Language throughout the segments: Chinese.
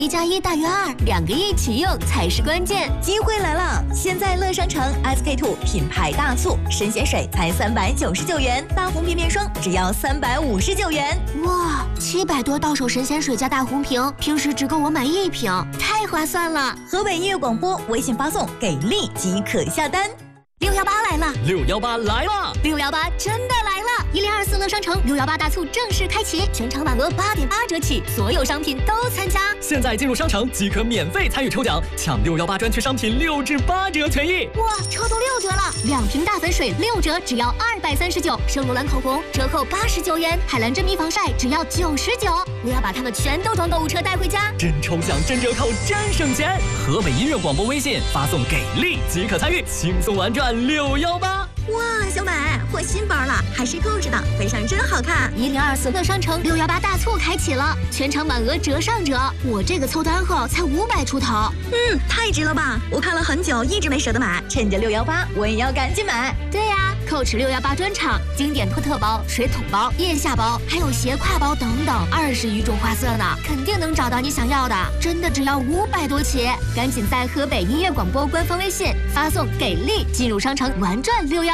1+1大于2，两个一起用才是关键。 机会来了！现在乐商城 SK-II 品牌大促，神仙水才399元，大红瓶面霜只要359元。 哇，700多到手神仙水加大红瓶，平时只够我买1瓶，太划算了！ 河北音乐广播微信发送“给力”即可下单。 618来了 ！618来了 ！618真的来了！1024乐商城618大促正式开启，全场满额8.8折起，所有商品都参加。 现在进入商城即可免费参与抽奖，抢618专区商品6至8折权益。 哇，抽到6折了！2瓶大粉水6折，只要239；圣罗兰口红折扣89元，海蓝珍妮防晒只要99。我要把它们全都装购物车带回家， 真抽奖，真折扣，真省钱！河北音乐广播微信发送“给力”即可参与，轻松玩转618。 哇，小美换新包了，还是购置的，配上真好看。 1024乐商城618大促开启了，全场满额折上折。我这个凑单后才500出头， 太值了吧！我看了很久，一直没舍得买，趁着618，我也要赶紧买。 对呀，Coach 618专场，经典托特包、水桶包、腋下包，还有斜挎包等等，20余种花色呢，肯定能找到你想要的。真的只要500多起，赶紧在河北音乐广播官方微信发送“给力”，进入商城玩转618。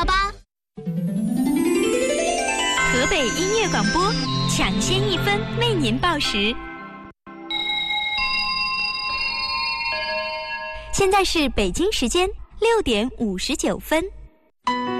河北音乐广播，抢先1分为您报时。现在是北京时间6点59分。